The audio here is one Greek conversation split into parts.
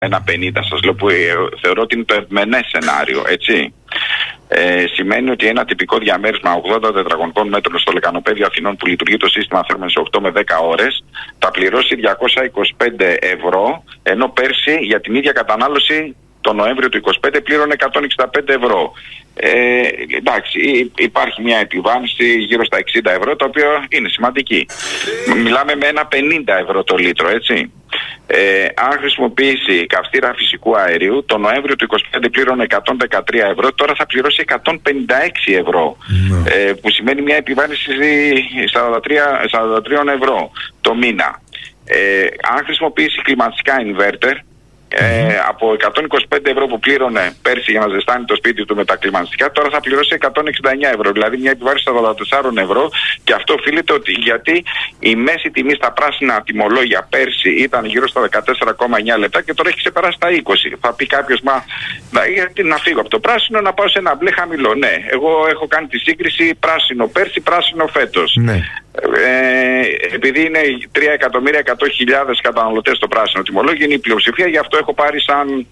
1,50 σας λέω, που θεωρώ ότι είναι το ευμενές σενάριο, έτσι. Σημαίνει ότι ένα τυπικό διαμέρισμα 80 τετραγωνικών μέτρων στο λεκανοπέδιο Αθηνών που λειτουργεί το σύστημα θέρμανσης 8 με 10 ώρες θα πληρώσει 225 ευρώ, ενώ πέρσι για την ίδια κατανάλωση το Νοέμβριο του 2025 πλήρωνε 165 ευρώ. Εντάξει, υπάρχει μια επιβάρυνση γύρω στα 60 ευρώ, το οποίο είναι σημαντική. Μιλάμε με ένα 50 ευρώ το λίτρο, έτσι. Αν χρησιμοποιήσει καυστήρα φυσικού αερίου, το Νοέμβριο του 2025 πλήρωνε 113 ευρώ, τώρα θα πληρώσει 156 ευρώ, που σημαίνει μια επιβάρυνση 43 ευρώ το μήνα. Αν χρησιμοποιήσει κλιματιστικά inverter, από 125 ευρώ που πλήρωνε πέρσι για να ζεστάνει το σπίτι του με τα κλιματιστικά, τώρα θα πληρώσει 169 ευρώ, δηλαδή μια επιβάρυνση 44 ευρώ. Και αυτό οφείλεται ότι γιατί η μέση τιμή στα πράσινα τιμολόγια πέρσι ήταν γύρω στα 14,9 λεπτά και τώρα έχει ξεπεράσει τα 20. Θα πει κάποιος, γιατί να φύγω από το πράσινο να πάω σε ένα μπλε χαμηλό. Ναι, εγώ έχω κάνει τη σύγκριση πράσινο πέρσι, πράσινο φέτος. Ναι. Επειδή είναι 3.100.000 καταναλωτές στο πράσινο τιμολόγιο, είναι η πλειοψηφία, γι' αυτό έχω πάρει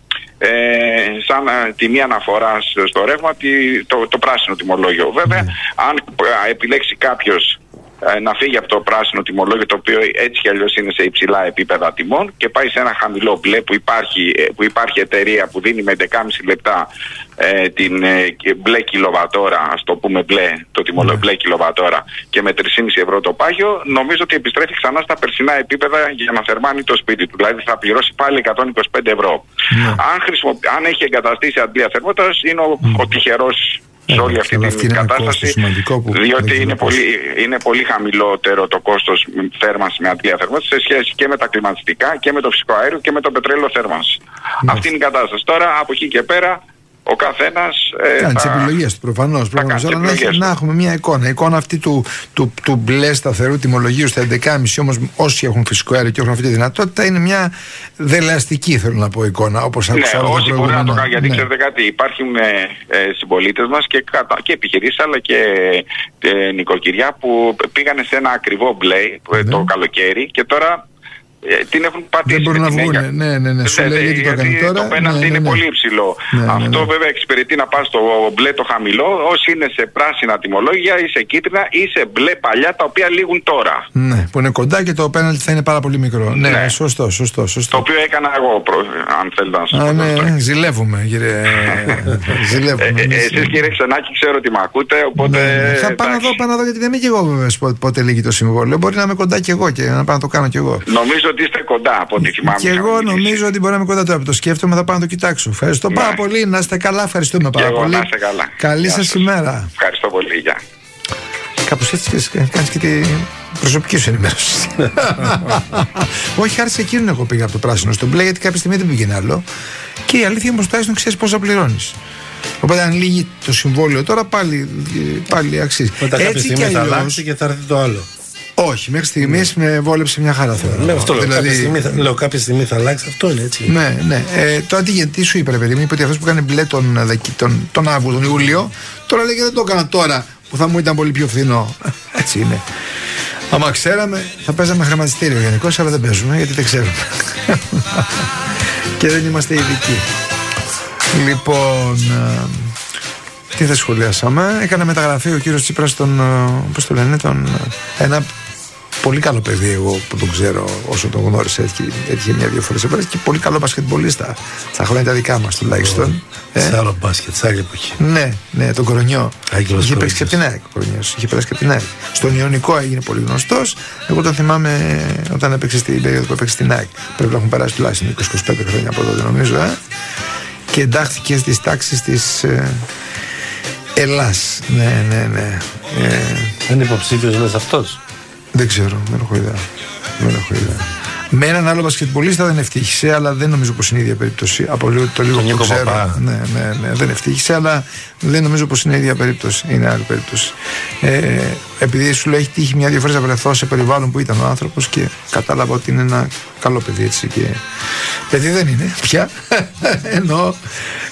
σαν τιμή αναφοράς στο ρεύμα το πράσινο τιμολόγιο. Βέβαια, αν επιλέξει κάποιος να φύγει από το πράσινο τιμολόγιο, το οποίο έτσι κι αλλιώς είναι σε υψηλά επίπεδα τιμών, και πάει σε ένα χαμηλό μπλε που υπάρχει εταιρεία που δίνει με 11,5 λεπτά την μπλε κιλοβατόρα, ας το πούμε μπλε, το τιμολόγιο μπλε κιλοβατόρα, και με 3,5 ευρώ το πάγιο, νομίζω ότι επιστρέφει ξανά στα περσινά επίπεδα για να θερμάνει το σπίτι του. Δηλαδή θα πληρώσει πάλι 125 ευρώ. Αν έχει εγκαταστήσει αντλία θερμότητας, είναι ο τυχερός σε όλη αυτή την κατάσταση, διότι είναι πολύ χαμηλότερο το κόστος θέρμανσης με αντλία θερμότητας σε σχέση και με τα κλιματιστικά και με το φυσικό αέριο και με το πετρέλαιο θέρμανσης. Αυτή είναι η κατάσταση. Τώρα, από εκεί και πέρα, ο καθένας κάνει τις επιλογές του προφανώς. Αλλά να έχουμε μια εικόνα. Η εικόνα αυτή του μπλε σταθερού τιμολογίου στα 11,5, όμως όσοι έχουν φυσικό αέριο και έχουν αυτή τη δυνατότητα, είναι μια δελεαστική, θέλω να πω, εικόνα. Όπως άκουσα όσοι μπορούν να το κάνουν, γιατί ξέρετε κάτι, υπάρχουν συμπολίτες μας και επιχειρήσεις αλλά και νοικοκυριά που πήγανε σε ένα ακριβό μπλε το καλοκαίρι και τώρα την έχουν πατήσει. Δεν μπορούν να βγουν. Ναι. Σου λέει γιατί το έκανε τώρα. Το πέναντι είναι πολύ υψηλό. Αυτό βέβαια εξυπηρετεί να πας στο μπλε το χαμηλό, όσοι είναι σε πράσινα τιμολόγια ή σε κίτρινα ή σε μπλε παλιά, τα οποία λήγουν τώρα. Ναι, που είναι κοντά και το πέναντι θα είναι πάρα πολύ μικρό. Ναι, σωστό. Το οποίο έκανα εγώ, αν θέλετε να σας πω. Ναι, ζηλεύουμε, κύριε. Εσείς, κύριε Ξενάκη, ξέρω ότι με ακούτε, οπότε. Θα πάω να δω, γιατί δεν είμαι και εγώ βέβαια πότε λύγει το συμβόλαιο. Μπορεί να είμαι κοντά κι εγώ και να πάω να το κάνω κι εγώ. Νομίζω ότι είστε κοντά από ό,τι θυμάμαι. Και εγώ νομίζω ότι μπορεί να είμαι κοντά τώρα που το σκέφτομαι, θα πάω να το κοιτάξω. Ευχαριστώ πάρα πολύ, να είστε καλά, ευχαριστούμε πάρα πολύ. Να είστε καλά. Καλή σας ημέρα. Ευχαριστώ πολύ, γεια. Κάπως έτσι κάνεις και την προσωπική σου ενημέρωση. Όχι, χάρη σε εκείνον εγώ πήγα από το πράσινο στο μπλε, γιατί κάποια στιγμή δεν πήγαινε άλλο. Και η αλήθεια όμως τουλάχιστον ξέρεις πόσα πληρώνεις. Οπότε αν λύγει το συμβόλαιο τώρα πάλι αξίζει. Μετά κάποια στιγμή θα αλλάξει και θα έρθει το άλλο. Όχι, μέχρι στιγμής με βόλεψε μια χαρά θεωρώ. Ναι, αυτό λέω. Κάποια στιγμή θα αλλάξει, αυτό είναι έτσι. Ναι. Τώρα τι σου είπε, ρε παιδί μου, είπε ότι αυτός που κάνει μπλε τον Αύγουστο, τον Ιούλιο, τώρα λέει και δεν το έκανα τώρα που θα μου ήταν πολύ πιο φθηνό. Έτσι είναι. Άμα ξέραμε, θα παίζαμε χρηματιστήριο γενικώς, αλλά δεν παίζουμε γιατί δεν ξέρουμε. Και δεν είμαστε ειδικοί. Λοιπόν, τι θα σχολιάσαμε. Έκανε μεταγραφή ο κύριος Τσίπρας πώς το λένε, ένα πολύ καλό παιδί, εγώ που τον ξέρω όσο τον γνώρισα, έτυχε μια-δύο φορές επέρασε, και πολύ καλό μπασκετμπολίστα στα χρόνια τα δικά μας τουλάχιστον. Σε άλλο μπάσκετ, σε άλλη εποχή. Ναι, τον Κορονιό. Είχε παίξει και από την ΑΕΚ. Είχε περάσει και από την ΑΕΚ. Στον Ιωνικό έγινε πολύ γνωστός. Εγώ τον θυμάμαι όταν έπαιξε στην περίοδο που έπαιξε στην ΑΕΚ. Πρέπει να έχουν περάσει τουλάχιστον 20-25 χρόνια από τότε, νομίζω. Και εντάχθηκε στις τάξεις της Ελλάς. Ναι. Είναι υποψήφιος μέσα αυτός. Δεν ξέρω, δεν έχω ιδέα. Με έναν άλλο μπασκετμπολίστα δεν ευτύχησε, αλλά δεν νομίζω πως είναι η ίδια περίπτωση. Από το λίγο που ξέρω. Ναι, δεν ευτύχησε, αλλά δεν νομίζω πως είναι η ίδια περίπτωση. Είναι άλλη περίπτωση. Επειδή σου λέει έχει τύχει μια-δύο φορές να βρεθώ σε περιβάλλον που ήταν ο άνθρωπος και κατάλαβα ότι είναι ένα καλό παιδί, έτσι. Και παιδί δεν είναι πια. Εννοώ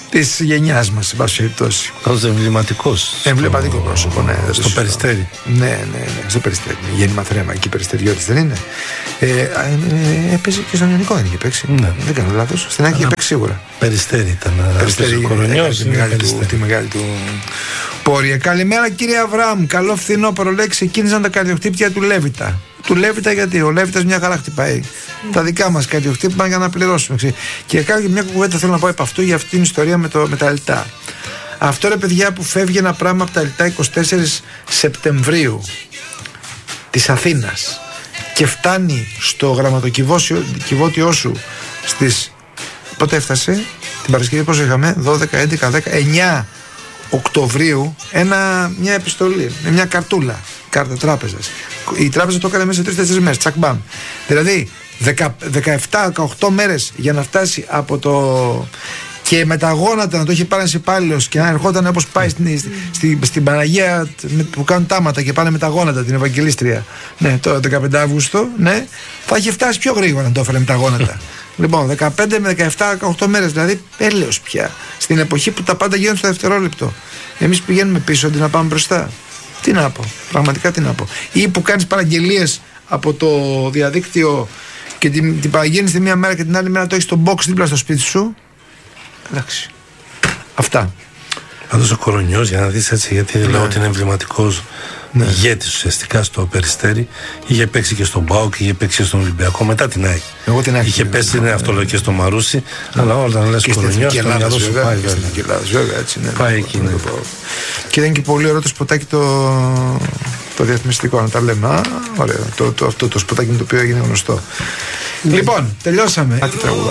της γενιάς μας, σε πάση περιπτώσει. Ως εμβληματικός. Εμβληματικό πρόσωπο, ναι. Στο Περιστέρι. Ναι, στο Περιστέρι. Γέννημα θρέμα, εκεί Περιστεριώτης δεν είναι. Έπαιζε και στον Ιωνικό, δεν είχε παίξει. Ναι. Δεν κάνω λάθος. Στην Άκη είχε παίξει σίγουρα. Περιστέρι ήταν. Περιστέρι, τη μεγάλη του πορεία. Καλημέρα κύριε Αβραάμ. Καλό φθινόπωρο. Λέει ξεκίνησαν τα καρδιοχτύπια του Λέβητα. Του Λέβητα γιατί ο Λέβητας μια χαρά χτυπάει. Τα δικά μας καρδιοχτύπημα για να πληρώσουμε. Και κάνω και μια κουβέντα θέλω να πω από αυτού για αυτήν την ιστορία με τα λιτά. Αυτό ρε παιδιά που φεύγει ένα πράγμα από τα λιτά 24 Σεπτεμβρίου της Αθήνας και φτάνει στο γραμματοκιβώτιό σου στις. Πότε έφτασε? Την Παρασκευή πόσο είχαμε? 12, 11, 10, 9 Οκτωβρίου μια επιστολή, μια καρτούλα, κάρτα τράπεζας. Η τράπεζα το έκανε μέσα σε 3-4 μέρες, τσακ μπαμ. Δηλαδή 17-18 μέρες για να φτάσει από το. Και με τα γόνατα να το έχει πάρει ένας υπάλληλος και να ερχόταν όπως πάει στην Παναγία που κάνουν τάματα και πάνε με τα γόνατα την Ευαγγελίστρια. Ναι, το 15 Αύγουστο, ναι, θα είχε φτάσει πιο γρήγορα να το έφερε με τα γόνατα. Λοιπόν, 15 με 17-18 μέρες, δηλαδή έλεος πια. Στην εποχή που τα πάντα γίνονται στο δευτερόλεπτο. Εμείς πηγαίνουμε πίσω αντί να πάμε μπροστά. Τι να πω, πραγματικά τι να πω. Ή που κάνεις παραγγελίες από το διαδίκτυο και την παραγγέλνεις τη μία μέρα και την άλλη μέρα το έχεις στο box δίπλα στο σπίτι σου. Εντάξει. Αυτά. Πάντως ο Κορονιός, για να δεις έτσι, γιατί λέω ότι είναι εμβληματικός ηγέτης ουσιαστικά στο Περιστέρι, είχε παίξει και στον ΠΑΟΚ και είχε παίξει και στον Ολυμπιακό μετά την ΑΕΚ. Είχε πέσει, είναι αυτό λέω, και στο Μαρούσι, αλλά όταν λες Κορονιός, το μυαλό σου πάει βέβαια. Έτσι, ναι, πάει εκεί. Ναι. Και ήταν και πολύ ωραίο το σποτάκι το διαφημιστικό, να τα λέμε. Ωραίο. Αυτό το σποτάκι με το οποίο έγινε γνωστό. Λοιπόν, τελειώσαμε.